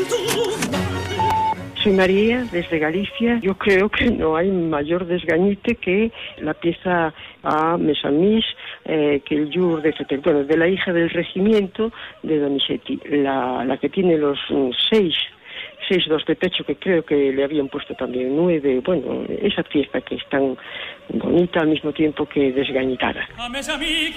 Soy María, desde Galicia. Yo creo que no hay mayor desgañite que la pieza a Mesamis, que el Yur de la hija del regimiento de Donizetti, la que tiene los 6 dos de pecho, que creo que le habían puesto también 9, esa pieza que es tan bonita al mismo tiempo que desgañitada.